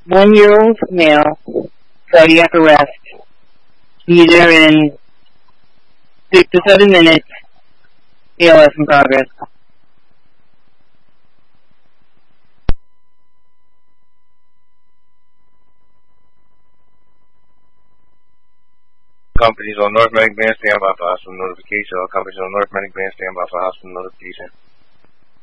1-year-old male, cardiac arrest, either in 6 to 7 minutes, ALS in progress. Companies on North Medic Band, stand by for hospital notification. All companies on North Medic Band, stand by for hospital notification.